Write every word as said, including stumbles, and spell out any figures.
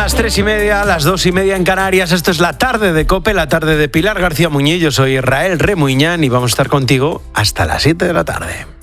Las tres y media, las dos y media en Canarias. Esto es la tarde de COPE, la tarde de Pilar García Muñiz. Yo soy Israel Remuñán y vamos a estar contigo hasta las siete de la tarde.